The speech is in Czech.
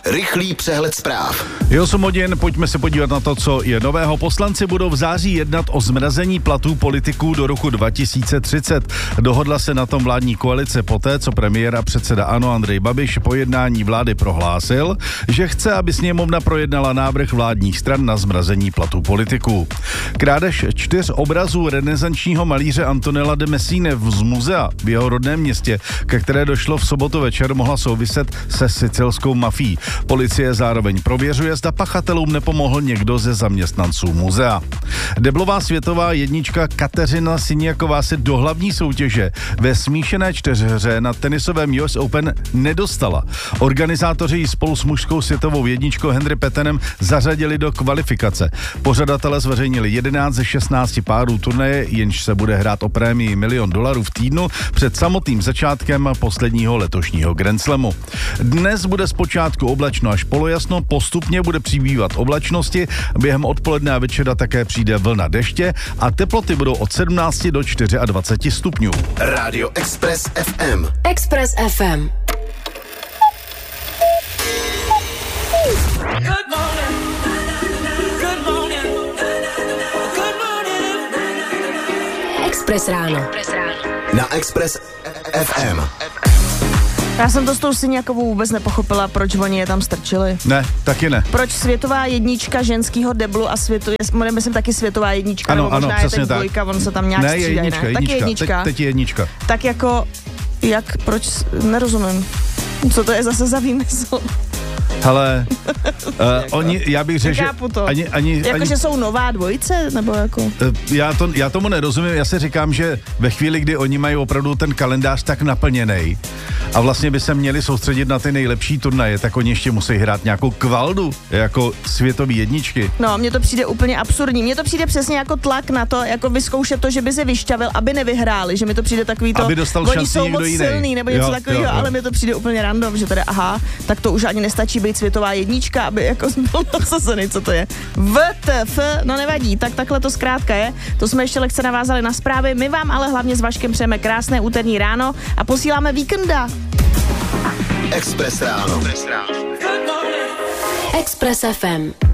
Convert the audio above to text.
Rychlý přehled zpráv. Je 8 hodin, pojďme se podívat na to, co je nového. Poslanci budou v září jednat o zmrazení platů politiků do roku 2030. Dohodla se na tom vládní koalice poté, co premiér a předseda ANO Andrej Babiš po jednání vlády prohlásil, že chce, aby sněmovna projednala návrh vládních stran na zmrazení platů politiků. Krádež 4 obrazů renesančního malíře Antonella de Messine z muzea v jeho rodném městě, ke které došlo v sobotu večer, mohla souviset se sicilskou mafií. Policie zároveň prověřuje, zda pachatelům nepomohl někdo ze zaměstnanců muzea. Deblová světová jednička Kateřina Siniaková se do hlavní soutěže ve smíšené čtyřhře na tenisovém US Open nedostala. Organizátoři ji spolu s mužskou světovou jedničkou Henry Pettenem zařadili do kvalifikace. Pořadatelé zveřejnili 11 ze 16 párů turnaje, jenž se bude hrát o prémii $1 milion v týdnu před samotným začátkem posledního letošního Grand Slamu. Dnes bude zpočátku oblačno až polojasno, postupně bude přibývat oblačnosti, během odpoledne a večera také přijde vlna deště a teploty budou od 17 do 24 stupňů. Rádio Express FM. Express FM. Express ráno. Na Express FM. Já jsem to s tou Siniakovou vůbec nepochopila, proč oni je tam strčili. Ne, taky ne. Proč světová jednička ženskýho deblu a myslím taky světová jednička, ano, nebo možná ano, je teď tak. dvojka, on se tam nějak ne, střídají, jednička, ne? Tak je jednička. Teď je jednička. Tak jako, proč, nerozumím. Co to je zase za výmysl? Hele, já bych řekl, že že jsou nová dvojice, nebo jako? Já tomu nerozumím, já si říkám, že ve chvíli, kdy oni mají opravdu ten kalendář tak naplněnej a vlastně by se měli soustředit na ty nejlepší turnaje, tak oni ještě musí hrát nějakou kvaldu, jako světový jedničky. No, mně to přijde úplně absurdní. Mně to přijde přesně jako tlak na to, jako vyzkoušet to, že by se vyšťavil, aby nevyhráli, že mi to přijde takový to, aby dostal oni šanci jsou někdo moc jiný. silný, nebo něco takového, ale mně to přijde úplně random, že tady tak to už ani nestačí být světová jednička, aby jako byl nasazený, co to je. VTF, no nevadí, tak takhle to zkrátka je. To jsme ještě lehce navázali na zprávy, my vám ale hlavně s Vaškem přejeme krásné úterní ráno a posíláme víkenda. Express ráno. Express FM.